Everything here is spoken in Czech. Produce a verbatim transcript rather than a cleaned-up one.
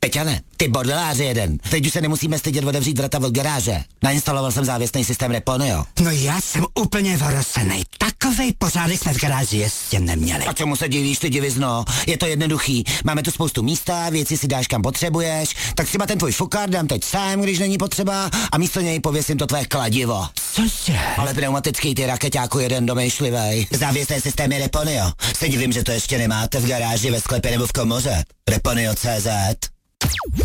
Peťane, ty bordeláři jeden. Teď už se nemusíme stydět otevřít vrata od garáže. Nainstaloval jsem závěsný systém Reponio. No já jsem úplně vorosenej. Takovej pořádek jsme v garáži ještě neměli. A čemu se divíš, ty divizno? Je to jednoduchý. Máme tu spoustu místa, věci si dáš kam potřebuješ, tak třeba ten tvůj fukár dám teď sám, když není potřeba, a místo něj pověsím to tvé kladivo. Cože? Ale pneumatický ty rakeťáku jeden domýšlivej. Závěsné systémy Reponio. Se divím, že to ještě nemáte v garáži, ve sklepě nebo v komoře. Reponio tečka cé zet